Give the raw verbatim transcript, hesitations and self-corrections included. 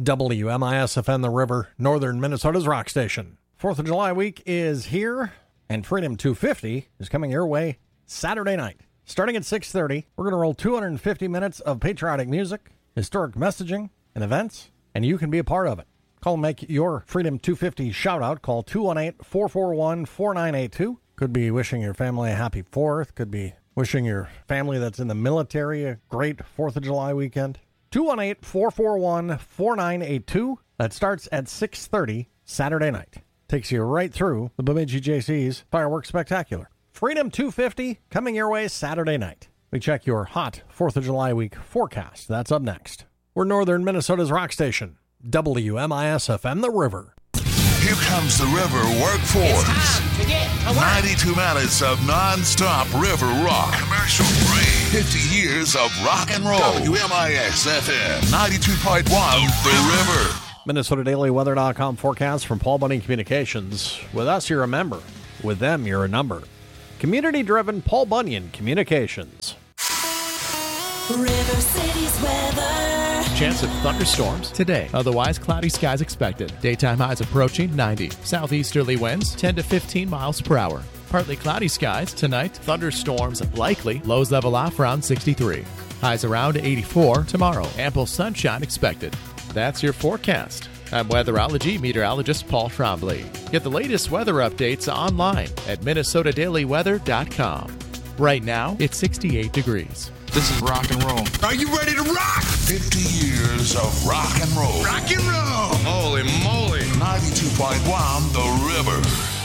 W M I S F M The River, northern Minnesota's rock station. fourth of July week is here, and Freedom two fifty is coming your way Saturday night. Starting at six thirty, we're going to roll two hundred fifty minutes of patriotic music, historic messaging, and events, and you can be a part of it. Call and make your Freedom two fifty shout-out. Call two one eight, four four one, four nine eight two. Could be wishing your family a happy fourth. Could be wishing your family that's in the military a great fourth of July weekend. two one eight, four four one, four nine eight two. That starts at six thirty Saturday night. Takes you right through the Bemidji J C's Fireworks Spectacular. Freedom two fifty coming your way Saturday night. We check your hot fourth of July week forecast. That's up next. We're northern Minnesota's rock station, W M I S F M The River. Here comes the River Workforce. It's time to get to work. ninety-two minutes of non-stop river rock. Commercial free. fifty years of rock and roll. W M I S F M ninety-two point one The River. Minnesota Daily Weather dot com forecast from Paul Bunyan Communications. With us, you're a member. With them, you're a number. Community-driven Paul Bunyan Communications. River City's weather. Chance of thunderstorms today. Otherwise, cloudy skies expected. Daytime highs approaching ninety. Southeasterly winds ten to fifteen miles per hour. Partly cloudy skies tonight. Thunderstorms likely. Lows level off around sixty-three. Highs around eighty-four tomorrow. Ample sunshine expected. That's your forecast. I'm weatherology meteorologist Paul Trombley. Get the latest weather updates online at Minnesota Daily Weather dot com. Right now, it's sixty-eight degrees. This is rock and roll. Are you ready to rock? fifty years of rock and roll. Rock and roll. Holy moly. ninety-two point one The River.